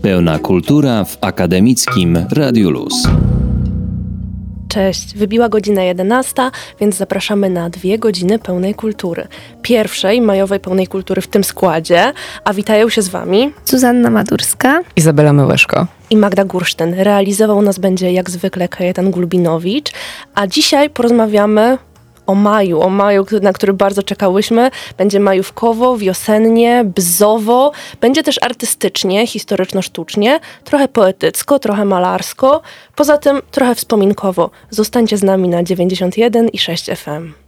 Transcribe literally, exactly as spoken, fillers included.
Pełna kultura w akademickim Radiu Luz. Cześć, wybiła godzina jedenasta, więc zapraszamy na dwie godziny pełnej kultury. Pierwszej majowej pełnej kultury w tym składzie, a witają się z wami Zuzanna Madurska, Izabela Myłeszko i Magda Gursztyn. Realizował nas będzie jak zwykle Kajetan Gulbinowicz, a dzisiaj porozmawiamy o maju, o maju, na który bardzo czekałyśmy. Będzie majówkowo, wiosennie, bzowo. Będzie też artystycznie, historyczno-sztucznie, trochę poetycko, trochę malarsko. Poza tym trochę wspominkowo. Zostańcie z nami na dziewięćdziesiąt jeden i sześć F M.